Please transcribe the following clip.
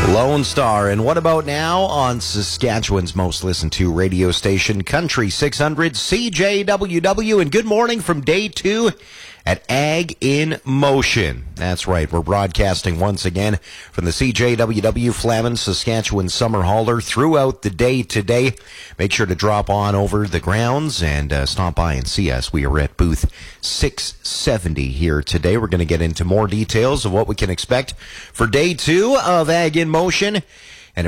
Lone Star. And what about now on Saskatchewan's most listened to radio station, Country 600 CJWW. And good morning from day 2 at Ag in Motion. That's right. We're broadcasting once again from the CJWW Flamin Saskatchewan Summer Hauler throughout the day today. Make sure to drop on over the grounds and stop by and see us. We are at booth 670 here today. We're going to get into more details of what we can expect for day 2 of Ag in Motion.